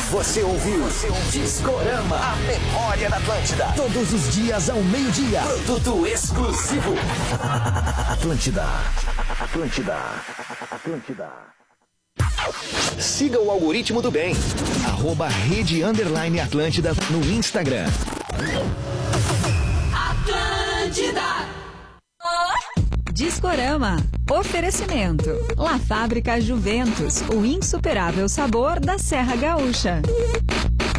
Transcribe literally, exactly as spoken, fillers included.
Você ouviu? Você ouviu? Discorama, a memória da Atlântida. Todos os dias ao meio-dia. Produto exclusivo. Atlântida. Atlântida. Atlântida. Siga o algoritmo do bem. Arroba Rede Underline Atlântida no Instagram. Atlântida. Discorama. Oferecimento. La Fábrica Juventus, o insuperável sabor da Serra Gaúcha.